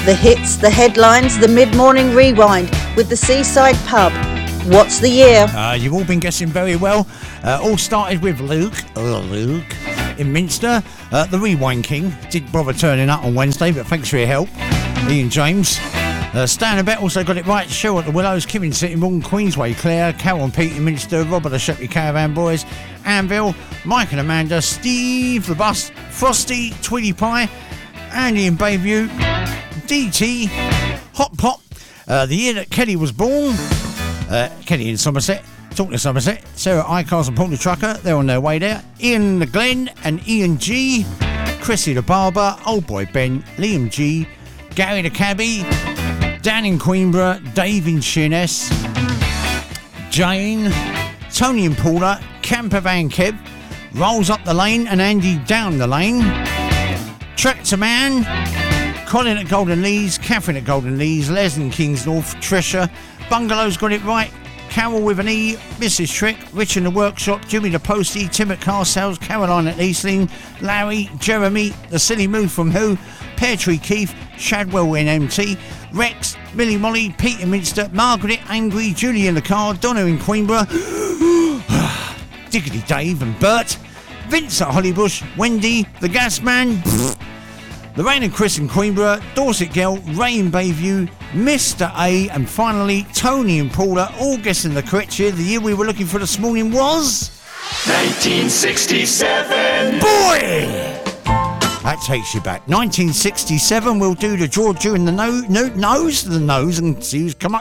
The hits, the headlines, the mid-morning rewind with the Seaside Pub. What's the year? You've all been guessing very well. All started with Luke in Minster. The Rewind King didn't bother turning up on Wednesday, but thanks for your help, Ian James. Stan and Bet also got it right. Cheryl at the Willows, Kim in Sitting Room, Queensway, Claire, Carol and Pete in Minster, Rob at the Shepley Caravan Boys, Anvil, Mike and Amanda, Steve the Bus, Frosty, Tweety Pie, Andy in Bayview, DT, Hot Pop, the year that Kelly was born, Kelly in Somerset, Talking to Somerset, Sarah Icars and Paul the Trucker, they're on their way there, Ian the Glen and Ian G, Chrissy the Barber, Old Boy Ben, Liam G, Gary the Cabbie, Dan in Queenborough, Dave in Sheerness, Jane, Tony and Paula, Camper Van Kev, Rolls Up the Lane and Andy down the lane, Tractor Man, Colin at Golden Lees, Catherine at Golden Lees, Les in Kingsnorth, Trisha, Bungalow's got it right, Carol with an E, Mrs. Trick, Rich in the Workshop, Jimmy the Postie, Tim at Car Sales, Caroline at Eastling, Larry, Jeremy, The Silly Move from Who, Pear Tree Keith, Shadwell in MT, Rex, Millie Molly, Peter Minster, Margaret, Angry, Julie in the car, Donna in Queenborough, Diggity Dave and Bert, Vince at Hollybush, Wendy, The Gas Man, Lorraine and Chris in Queenborough, Dorset Girl, Ray in Bayview, Mr. A, and finally Tony and Paula, all guessing the correct year. The year we were looking for this morning was 1967. Boy! That takes you back. 1967, we'll do the draw during the nose and see who's come up